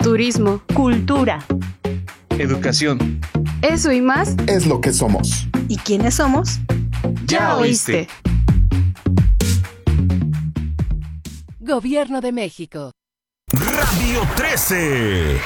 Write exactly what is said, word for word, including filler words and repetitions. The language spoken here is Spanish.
turismo, cultura, educación. Eso y más es lo que somos. ¿Y quiénes somos? Ya oíste. Gobierno de México. Radio trece.